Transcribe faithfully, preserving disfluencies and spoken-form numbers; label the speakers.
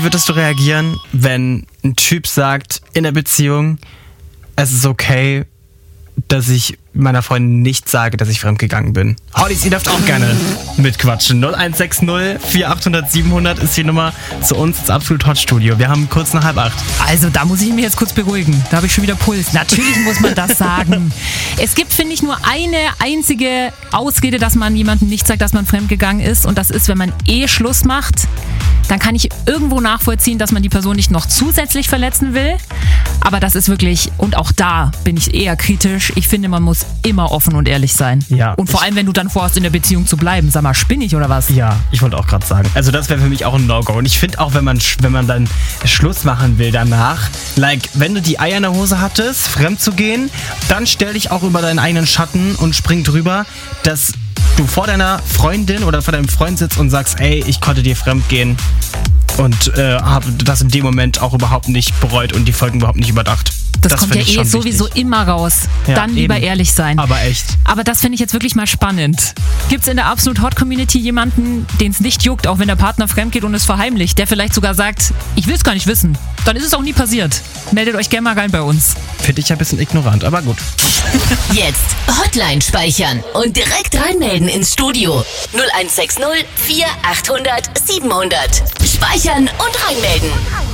Speaker 1: würdest du reagieren, wenn ein Typ sagt, in der Beziehung, es ist okay, dass ich meiner Freundin nicht sage, dass ich fremdgegangen bin? Hollis, ihr dürft auch gerne mitquatschen. null eins sechs null vier acht null null sieben null null ist die Nummer zu uns ins Absolut Hot Studio. Wir haben kurz nach halb acht.
Speaker 2: Also da muss ich mich jetzt kurz beruhigen. Da habe ich schon wieder Puls. Natürlich muss man das sagen. Es gibt, finde ich, nur eine einzige Ausrede, dass man jemandem nicht sagt, dass man fremdgegangen ist. Und das ist, wenn man eh Schluss macht. Dann kann ich irgendwo nachvollziehen, dass man die Person nicht noch zusätzlich verletzen will. Aber das ist wirklich, und auch da bin ich eher kritisch. Ich finde, man muss immer offen und ehrlich sein.
Speaker 1: Ja.
Speaker 2: Und vor allem, wenn du dann vorhast, in der Beziehung zu bleiben. Sag mal, spinne ich oder was?
Speaker 1: Ja, ich wollte auch gerade sagen. Also das wäre für mich auch ein No-Go. Und ich finde auch, wenn man, wenn man dann Schluss machen will danach, like, wenn du die Eier in der Hose hattest, fremd zu gehen, dann stell dich auch über deinen eigenen Schatten und spring drüber, dass du vor deiner Freundin oder vor deinem Freund sitzt und sagst, ey, ich konnte dir fremd gehen und äh, habe das in dem Moment auch überhaupt nicht bereut und die Folgen überhaupt nicht überdacht.
Speaker 2: Das,
Speaker 1: das
Speaker 2: kommt ja eh sowieso
Speaker 1: wichtig.
Speaker 2: immer raus.
Speaker 1: Ja,
Speaker 2: Dann lieber
Speaker 1: eben.
Speaker 2: ehrlich sein.
Speaker 1: Aber echt.
Speaker 2: Aber das finde ich jetzt wirklich mal spannend. Gibt es in der Absolut Hot Community jemanden, den es nicht juckt, auch wenn der Partner fremd geht und es verheimlicht, der vielleicht sogar sagt, ich will es gar nicht wissen. Dann ist es auch nie passiert. Meldet euch gerne mal rein bei uns.
Speaker 1: Finde ich ein bisschen ignorant, aber gut.
Speaker 3: Jetzt Hotline speichern und direkt reinmelden ins Studio. null eins sechs null vier acht null null sieben null null. Speichern und reinmelden.